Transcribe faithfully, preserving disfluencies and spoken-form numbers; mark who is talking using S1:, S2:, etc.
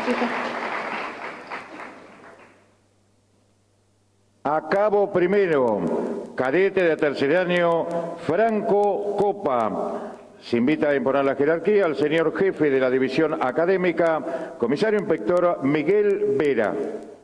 S1: A cabo primero, cadete de tercer año, Franco Copa. Se invita a imponer la jerarquía al señor jefe de la división académica, comisario inspector Miguel Vera.